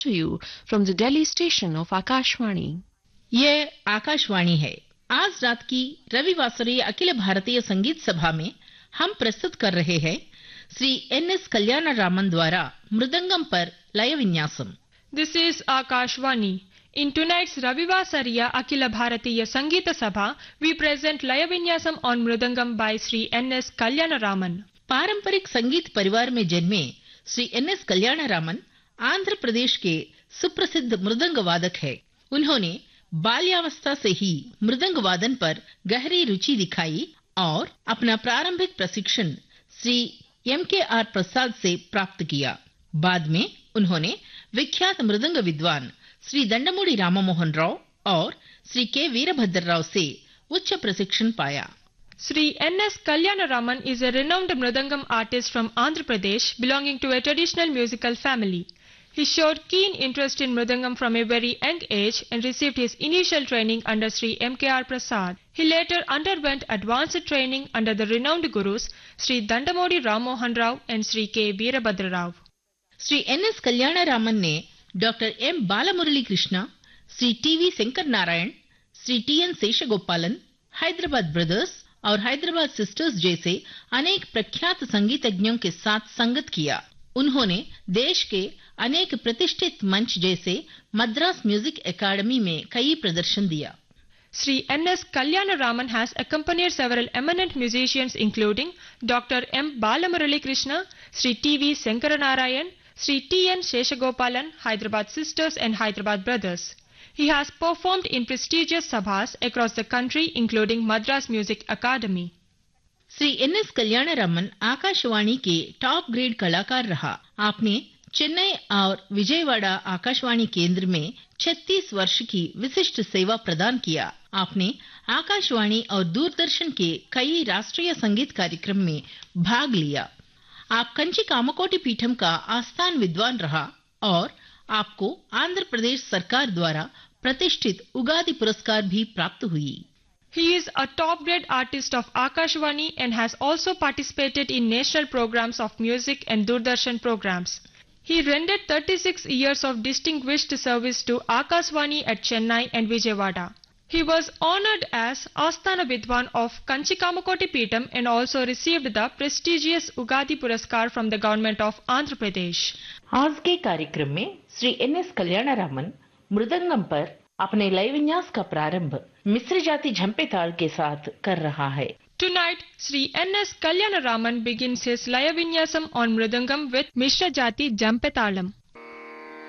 to you from the Delhi station of Akashvani. ये आकाशवाणी है। आज रात की रविवासरी अखिल भारतीय संगीत सभा में हम प्रस्तुत कर रहे हैं श्री एन.एस. कल्याण रामन द्वारा मृदंगम पर लय विन्यासम। This is Akashvani. In tonight's Ravivasariya Akhila Bharatiya Sangeeta Sabha, we present Laya Vinyasam on Mridangam by Sri N.S. Kalyana Raman. पारंपरिक संगीत परिवार में जन्मे श्री एन.एस. कल्याण रामन आंध्र प्रदेश के सुप्रसिद्ध मृदंग वादक है। उन्होंने बाल्यावस्था से ही मृदंग वादन पर गहरी रुचि दिखाई और अपना प्रारंभिक प्रशिक्षण श्री M.K.R. प्रसाद से प्राप्त किया। बाद में उन्होंने विख्यात मृदंग विद्वान श्री दंडमोड़ी राममोहन राव और श्री के वीरभद्र राव से उच्च प्रशिक्षण पाया। Sri N.S. Kalyana Raman is a renowned Mridangam artist from Andhra Pradesh belonging to a traditional musical family. He showed keen interest in Mridangam from a very young age and received his initial training under Sri M.K.R. Prasad. He later underwent advanced training under the renowned gurus Sri Dandamodi Rammohan Rao and Sri K. Veerabhadra Rao. Shri NS. कल्याण रामन ने doctor M. Balamurali Krishna, Shri TV. Shankar Narayan, Shri TN. शेषगोपालन, Hyderabad brothers और Hyderabad sisters जैसे अनेक प्रख्यात संगीतज्ञों के साथ संगत किया। उन्होंने देश के अनेक प्रतिष्ठित मंच जैसे मद्रास म्यूजिक एकेडमी में कई प्रदर्शन दिया। Sri N.S. Kalyana Raman has accompanied several eminent musicians including Dr. M. Balamurali Krishna, Sri T.V. Sankaranarayan, Sri T.N. Sheshagopalan, Hyderabad Sisters and Hyderabad Brothers. He has performed in prestigious sabhas across the country including Madras Music Academy. Shri NS. कल्याण रामन आकाशवाणी के top grade कलाकार रहा। आपने चेन्नई और विजयवाड़ा आकाशवाणी केंद्र में 36 वर्ष की विशिष्ट सेवा प्रदान किया। आपने आकाशवाणी और दूरदर्शन के कई राष्ट्रीय संगीत कार्यक्रम में भाग लिया। आप कंची कामकोटि पीठम का आस्थान विद्वान रहा और आपको आंध्र प्रदेश सरकार द्वारा प्रतिष्ठित उगादि पुरस्कार भी प्राप्त हुई। He is a top grade artist of Akashvani and has also participated in national programs of music and Doordarshan programs. He rendered 36 years of distinguished service to Akashvani at Chennai and Vijayawada. He was honored as Asthana Vidwan of Kanchi Kamakoti Peetam and also received the prestigious Ugadi Puraskar from the government of Andhra Pradesh. आज के कार्यक्रम में Shri NS. कल्याण रामन मृदंगम पर अपने लय विन्यास का प्रारंभ मिश्र जाति झंपे ताल के साथ कर रहा है। Tonight, Sri N.S. Kalyana Raman begins his Laya Vinyasam on Mridangam with Mishra Jati Jampetalam.